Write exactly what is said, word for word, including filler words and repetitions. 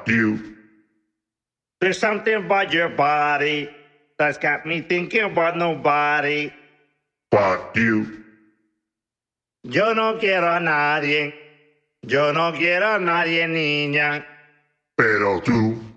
Fuck you. There's something about your body that's got me thinking about nobody. Fuck you. Yo no quiero a nadie. Yo no quiero a nadie, niña. Pero tú.